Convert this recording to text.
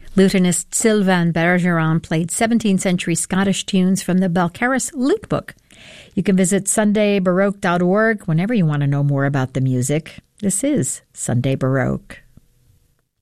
Lutenist Sylvain Bergeron played 17th century Scottish tunes from the Balcarres Lute Book. You can visit sundaybaroque.org whenever you want to know more about the music. This is Sunday Baroque.